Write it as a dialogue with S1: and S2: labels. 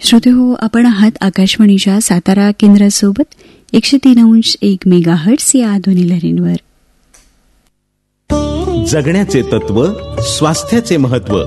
S1: श्रोतेहो, आपण आहात आकाशवाणीच्या सातारा केंद्रासोबत 103.1 मेगाहर्ट्झ या ध्वनी लहरींवर.
S2: जगण्याचे तत्व, स्वास्थ्याचे महत्व